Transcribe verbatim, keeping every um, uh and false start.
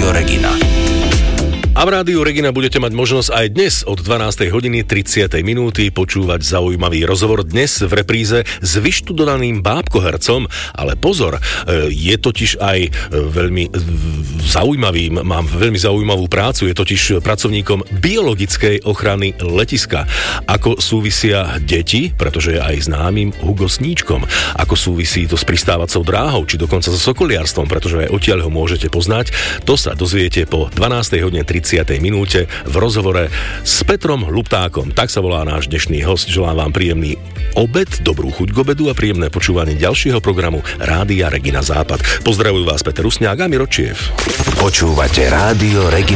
Rádio Regina. A v Rádiu Regina budete mať možnosť aj dnes od dvanástej hodiny tridsať minúty počúvať zaujímavý rozhovor dnes v repríze s vyštudovaným bábkohercom, ale pozor, je totiž aj veľmi zaujímavým, mám veľmi zaujímavú prácu, je totiž pracovníkom biologickej ochrany letiska. Ako súvisia deti, pretože je aj známym hugosníčkom, ako súvisí to s pristávacou dráhou, či dokonca so sokoliarstvom, pretože aj odtiaľ ho môžete poznať, to sa dozviete po dvanástej hodine tridsať minúte v rozhovore s Petrom Luptákom. Tak sa volá náš dnešný host. Želám vám príjemný obed, dobrú chuť k obedu a príjemné počúvanie ďalšieho programu Rádia Regina Západ. Pozdravujú vás Peter Rusňák a Miro Čiev. Počúvate Rádio Regina.